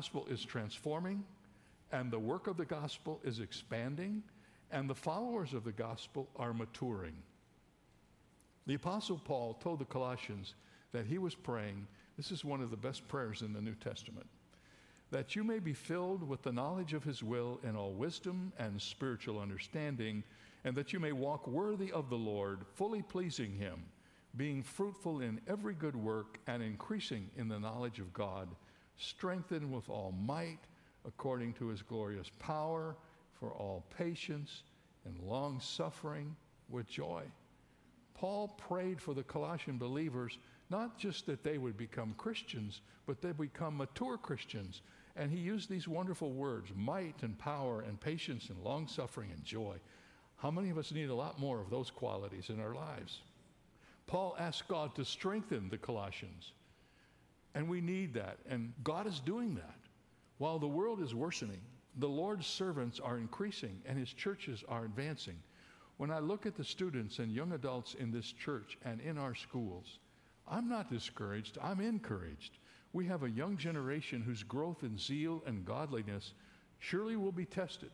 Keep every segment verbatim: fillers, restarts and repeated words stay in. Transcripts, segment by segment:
gospel is transforming, and the work of the gospel is expanding, and the followers of the gospel are maturing. The Apostle Paul told the Colossians that he was praying, this is one of the best prayers in the New Testament, that you may be filled with the knowledge of his will in all wisdom and spiritual understanding, and that you may walk worthy of the Lord, fully pleasing him, being fruitful in every good work and increasing in the knowledge of God, strengthened with all might according to his glorious power, for all patience and long suffering with joy. Paul prayed for the Colossian believers, not just that they would become Christians, but they become mature Christians. And he used these wonderful words, might and power and patience and long suffering and joy. How many of us need a lot more of those qualities in our lives? Paul asked God to strengthen the Colossians. And we need that. And God is doing that. While the world is worsening, the Lord's servants are increasing and his churches are advancing. When I look at the students and young adults in this church and in our schools, I'm not discouraged, I'm encouraged. We have a young generation whose growth in zeal and godliness surely will be tested,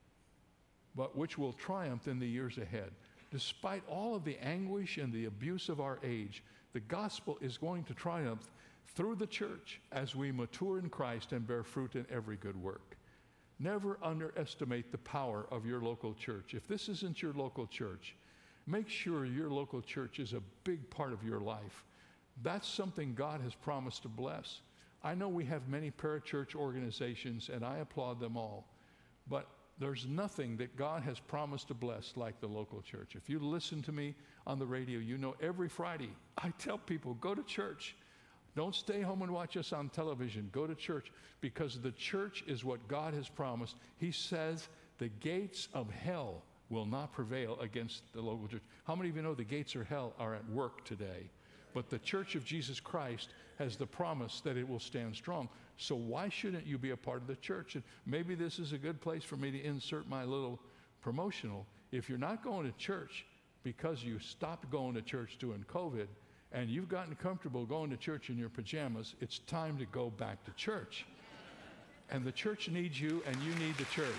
but which will triumph in the years ahead. Despite all of the anguish and the abuse of our age, the gospel is going to triumph through the church as we mature in Christ and bear fruit in every good work. Never underestimate the power of your local church. If this isn't your local church, make sure your local church is a big part of your life. That's something God has promised to bless. I know we have many parachurch organizations, and I applaud them all, but there's nothing that God has promised to bless like the local church. If you listen to me on the radio, you know every Friday I tell people, go to church. Don't stay home and watch us on television. Go to church, because the church is what God has promised. He says the gates of hell will not prevail against the local church. How many of you know the gates of hell are at work today? But the Church of Jesus Christ has the promise that it will stand strong. So why shouldn't you be a part of the church? And maybe this is a good place for me to insert my little promotional. If you're not going to church because you stopped going to church during COVID and you've gotten comfortable going to church in your pajamas, it's time to go back to church. And the church needs you, and you need the church.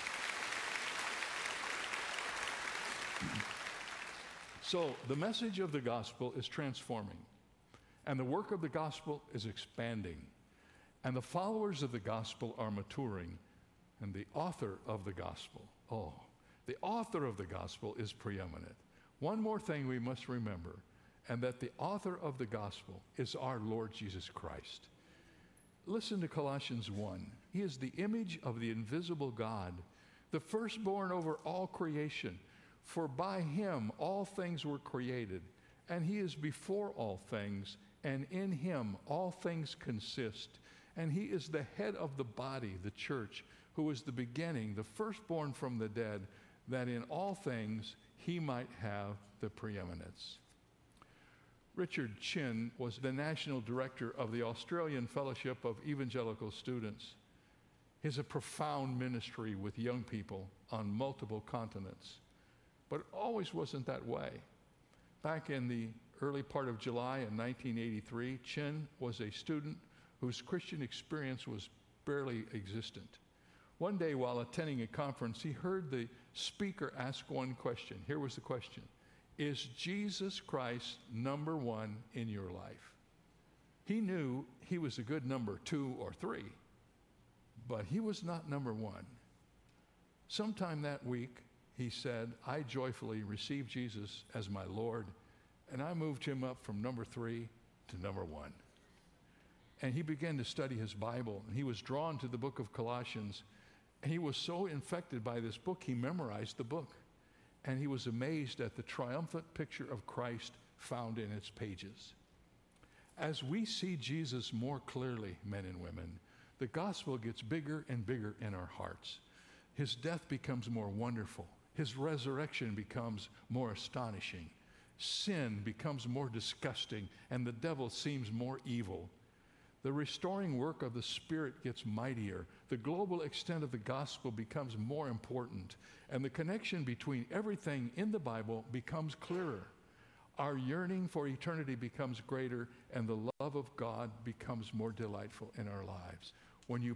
So the message of the gospel is transforming, and the work of the gospel is expanding, and the followers of the gospel are maturing, and the author of the gospel, oh, the author of the gospel is preeminent. One more thing we must remember, and that the author of the gospel is our Lord Jesus Christ. Listen to Colossians one. He is the image of the invisible God, the firstborn over all creation. For by him all things were created, and he is before all things, and in him all things consist. And he is the head of the body, the church, who is the beginning, the firstborn from the dead, that in all things he might have the preeminence. Richard Chin was the national director of the Australian Fellowship of Evangelical Students. He has a profound ministry with young people on multiple continents. But it always wasn't that way. Back in the early part of July in nineteen eighty-three, Chin was a student whose Christian experience was barely existent. One day while attending a conference, he heard the speaker ask one question. Here was the question: is Jesus Christ number one in your life? He knew he was a good number two or three, but he was not number one. Sometime that week, he said, I joyfully received Jesus as my Lord, and I moved him up from number three to number one. And he began to study his Bible, and he was drawn to the book of Colossians, and he was so infected by this book, he memorized the book. And he was amazed at the triumphant picture of Christ found in its pages. As we see Jesus more clearly, men and women, the gospel gets bigger and bigger in our hearts. His death becomes more wonderful. His resurrection becomes more astonishing. Sin becomes more disgusting, and the devil seems more evil. The restoring work of the Spirit gets mightier. The global extent of the gospel becomes more important, and the connection between everything in the Bible becomes clearer. Our yearning for eternity becomes greater, and the love of God becomes more delightful in our lives. When you